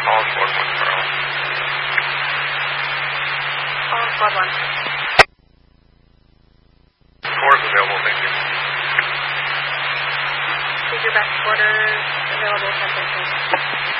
All squad 1, Charlie. All squad 1. 4 is available, thank you. Figure back quarters available, 10-13.